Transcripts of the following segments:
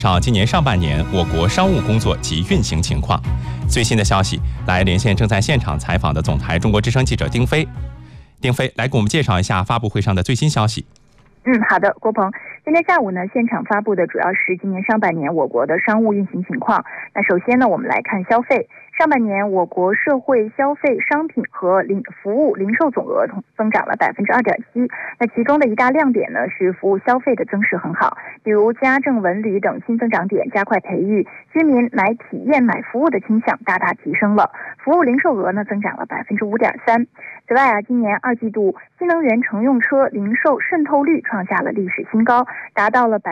今年上半年我国商务工作及运行情况。最新的消息，来连线正在现场采访的总台中国之声记者丁飞。丁飞来给我们介绍一下发布会上的最新消息。 好的，郭鹏。今天下午呢，现场发布的主要是今年上半年我国的商务运行情况。那首先呢，我们来看消费。上半年我国社会消费商品和服务零售总额增长了 2.7%。那其中的一大亮点呢是服务消费的增势很好，比如家政文旅等新增长点加快培育，居民买体验买服务的倾向大大提升了。服务零售额呢增长了 5.3%。此外今年2季度新能源乘用车零售渗透率创下了历史新高，达到了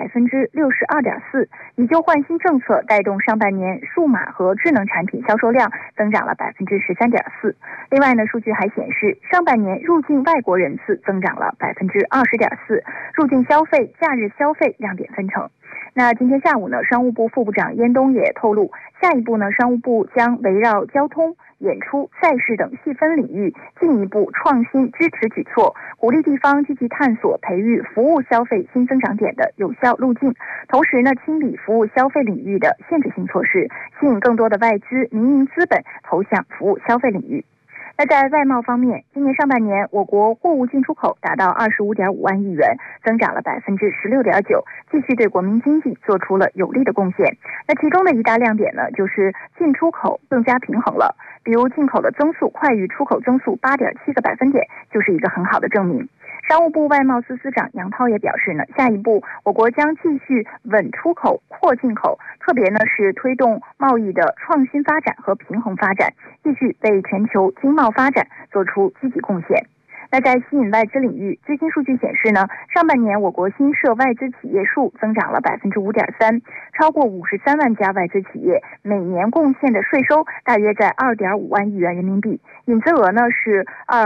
62.4%。以旧换新政策带动上半年数码和智能产品销售量增长了 13.4%。另外呢，数据还显示，上半年入境外国人次增长了 20.4%， 入境消费、假日消费亮点纷呈。那今天下午呢，商务部副部长燕东也透露，下一步呢，商务部将围绕交通、演出、赛事等细分领域进一步创新支持举措，鼓励地方积极探索培育服务消费新增长点的有效路径，同时呢，清理服务消费领域的限制性措施，吸引更多的外资、民营资本投向服务消费领域。那在外贸方面，今年上半年我国货物进出口达到 25.5万亿元，增长了 16.9%， 继续对国民经济做出了有力的贡献。那其中的一大亮点呢，就是进出口更加平衡了，比如进口的增速快于出口增速 8.7个百分点，就是一个很好的证明。商务部外贸司司长杨涛也表示呢，下一步我国将继续稳出口、扩进口，特别呢是推动贸易的创新发展和平衡发展，继续为全球经贸发展做出积极贡献。那在吸引外资领域，最新数据显示呢，上半年我国新设外资企业数增长了 5.3%， 超过53万家外资企业，每年贡献的税收大约在 2.5万亿元人民币，引资额呢是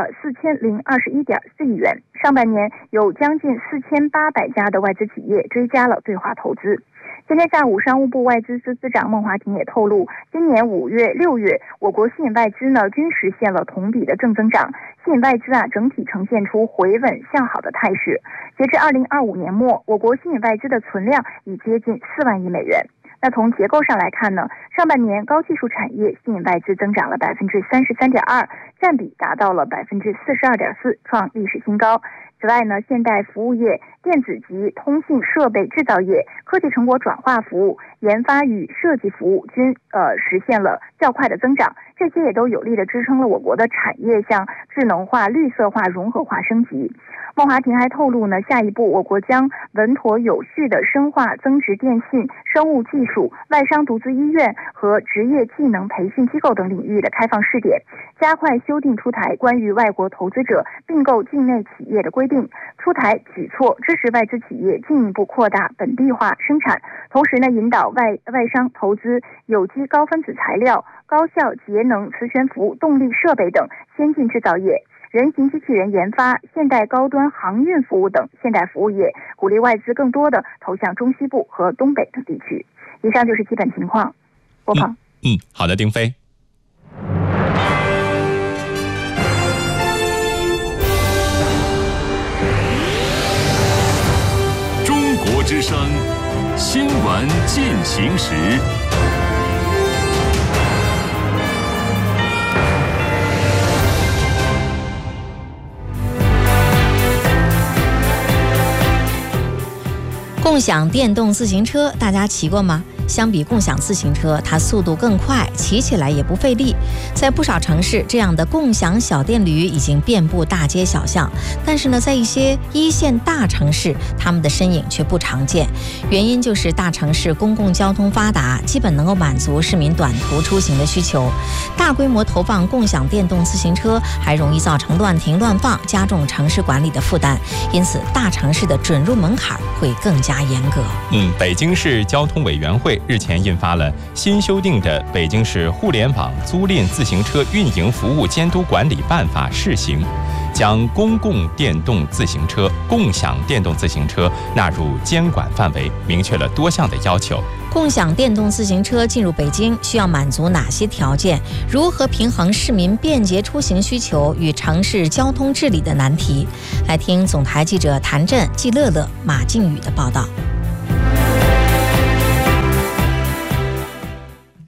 4021.4亿元。上半年有将近4800家的外资企业追加了对华投资。今天下午，商务部外资司司长孟华婷也透露，今年5月、6月，我国吸引外资呢均实现了同比的正增长，吸引外资整体呈现出回稳向好的态势。截至2025年末，我国吸引外资的存量已接近4万亿美元。那从结构上来看呢，上半年高技术产业吸引外资增长了 33.2%， 占比达到了 42.4%， 创历史新高。此外呢，现代服务业、电子及通信设备制造业、科技成果转化服务、研发与设计服务均实现了较快的增长，这些也都有力地支撑了我国的产业向智能化、绿色化、融合化升级。孟华婷还透露呢，下一步我国将稳妥有序地深化增值电信、生物技术、外商独资医院和职业技能培训机构等领域的开放试点，加快修订出台关于外国投资者并购境内企业的规定，出台举措支持外资企业进一步扩大本地化生产，同时呢，引导外商投资有机高分子材料、高效节能磁悬浮动力设备等先进制造业、人形机器人研发、现代高端航运服务等现代服务业，鼓励外资更多的投向中西部和东北等地区。以上就是基本情况。播放。 好的，丁飞。 中国之声新闻进行时。 共享电动自行车，大家骑过吗？相比共享自行车，它速度更快，骑起来也不费力。在不少城市，这样的共享小电驴已经遍布大街小巷。但是呢，在一些一线大城市，他们的身影却不常见。原因就是大城市公共交通发达，基本能够满足市民短途出行的需求。大规模投放共享电动自行车，还容易造成乱停乱放，加重城市管理的负担。因此，大城市的准入门槛会更加严格。 北京市交通委员会日前印发了新修订的《北京市互联网租赁自行车运营服务监督管理办法》试行，将公共电动自行车、共享电动自行车纳入监管范围，明确了多项的要求。 共享电动自行车进入北京需要满足哪些条件？如何平衡市民便捷出行需求与城市交通治理的难题？来听总台记者谭震、季乐乐、马靖宇的报道。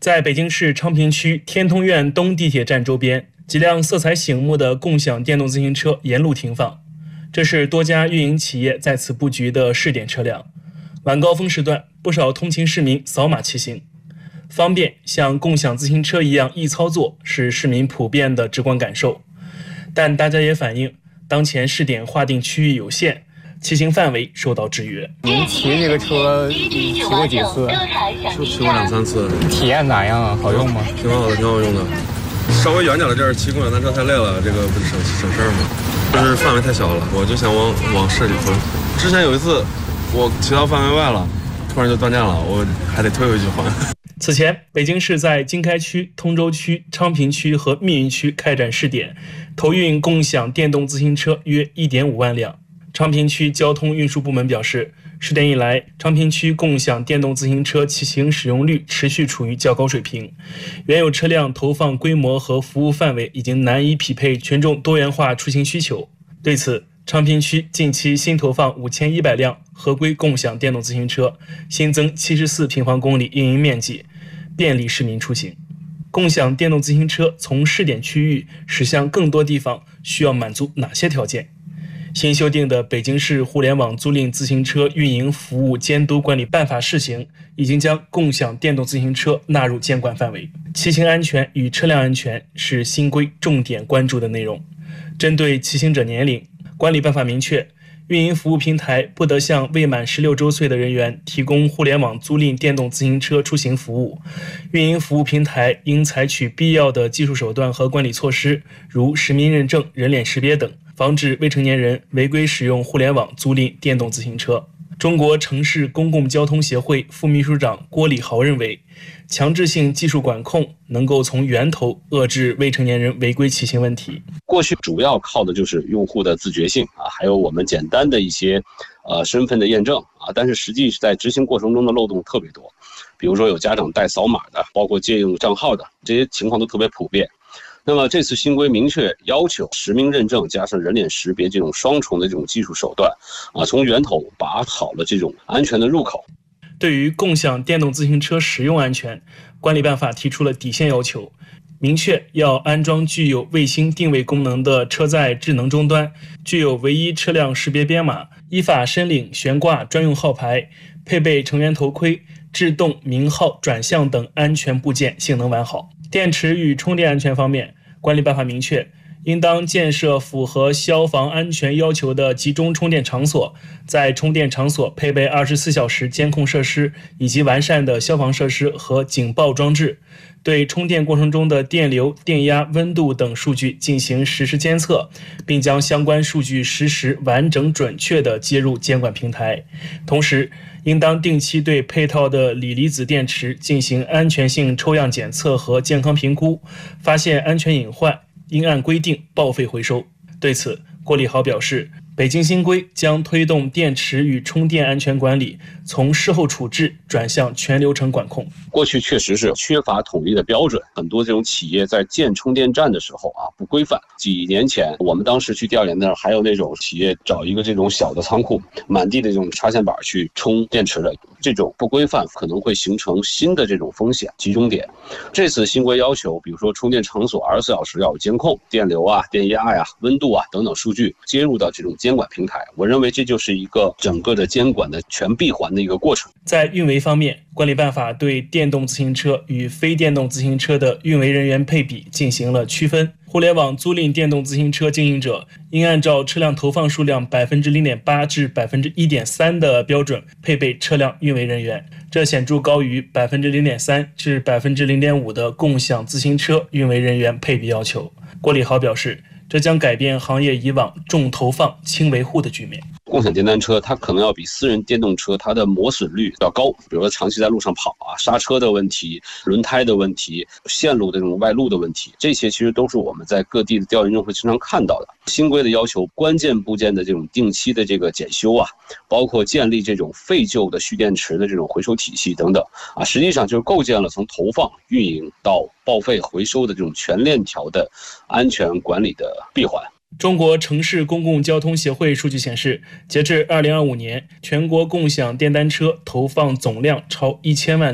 在北京市昌平区天通苑东地铁站周边，几辆色彩醒目的共享电动自行车沿路停放，这是多家运营企业在此布局的试点车辆。晚高峰时段，不少通勤市民扫码骑行，方便像共享自行车一样易操作是市民普遍的直观感受。但大家也反映，当前试点划定区域有限，骑行范围受到制约。 您骑这个车骑过几次？ 就骑过2、3次。 体验咋样啊？好用吗？ 挺好的，挺好用的。稍微远点的地儿骑共享单车太累了，这个不是省事儿吗？就是范围太小了，我就想往市里推。之前有一次我骑到范围外了，突然就断电了，我还得推回去还。 此前，北京市在经开区、通州区、昌平区和密云区开展试点，投运共享电动自行车约1.5万辆。昌平区交通运输部门表示，试点以来，昌平区共享电动自行车骑行使用率持续处于较高水平，原有车辆投放规模和服务范围已经难以匹配群众多元化出行需求。对此，昌平区近期新投放5100辆合规共享电动自行车，新增74平方公里运营面积，便利市民出行。共享电动自行车从试点区域驶向更多地方，需要满足哪些条件？新修订的《北京市互联网租赁自行车运营服务监督管理办法（试行）已经将共享电动自行车纳入监管范围。骑行安全与车辆安全是新规重点关注的内容。针对骑行者年龄，管理办法明确，运营服务平台不得向未满16周岁的人员提供互联网租赁电动自行车出行服务。运营服务平台应采取必要的技术手段和管理措施，如实名认证、人脸识别等，防止未成年人违规使用互联网租赁电动自行车。中国城市公共交通协会副秘书长郭礼豪认为，强制性技术管控能够从源头遏制未成年人违规骑行问题。 过去主要靠的就是用户的自觉性还有我们简单的一些身份的验证但是实际在执行过程中的漏洞特别多，比如说有家长代扫码的，包括借用账号的，这些情况都特别普遍。那么这次新规明确要求实名认证加上人脸识别这种双重的这种技术手段从源头把好了这种安全的入口。 对于共享电动自行车使用安全，管理办法提出了底线要求，明确要安装具有卫星定位功能的车载智能终端，具有唯一车辆识别编码，依法申领悬挂专用号牌，配备成员头盔、制动鸣号转向等安全部件性能完好。电池与充电安全方面，管理办法明确，应当建设符合消防安全要求的集中充电场所，在充电场所配备24小时监控设施以及完善的消防设施和警报装置，对充电过程中的电流、电压、温度等数据进行实时监测，并将相关数据实时、完整、准确地接入监管平台。同时，应当定期对配套的锂离子电池进行安全性抽样检测和健康评估，发现安全隐患，应按规定报废回收。对此，郭礼豪表示，北京新规将推动电池与充电安全管理从事后处置转向全流程管控。 过去确实是缺乏统一的标准，很多这种企业在建充电站的时候不规范。几年前我们当时去调研那儿，还有那种企业找一个这种小的仓库，满地的这种插线板去充电池的，这种不规范可能会形成新的这种风险集中点。这次新规要求，比如说充电场所24小时要有监控，电流电压温度等等数据接入到这种监管平台，我认为这就是一个整个的监管的全闭环的一个过程。 在运维方面，管理办法对电动自行车与非电动自行车的运维人员配比进行了区分。互联网租赁电动自行车经营者应按照车辆投放数量 0.8% 至 1.3% 的标准配备车辆运维人员，这显著高于 0.3% 至 0.5% 的共享自行车运维人员配比要求。郭礼豪表示，这将改变行业以往重投放轻维护的局面。 共享电单车它可能要比私人电动车它的磨损率要高，比如说长期在路上跑刹车的问题、轮胎的问题、线路的这种外露的问题，这些其实都是我们在各地的调研中会经常看到的。新规的要求关键部件的这种定期的这个检修包括建立这种废旧的蓄电池的这种回收体系等等实际上就是构建了从投放、运营到报废回收的这种全链条的安全管理的闭环。 中国城市公共交通协会数据显示，截至2025年，全国共享电单车投放总量超1000万